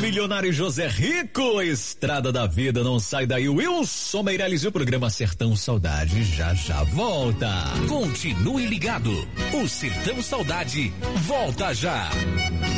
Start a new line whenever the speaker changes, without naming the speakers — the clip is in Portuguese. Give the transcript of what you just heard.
milionário José Rico, Estrada da Vida, não sai daí. Wilson Meirelles e o programa Sertão Saudade já volta.
Continue ligado, o Sertão Saudade volta já.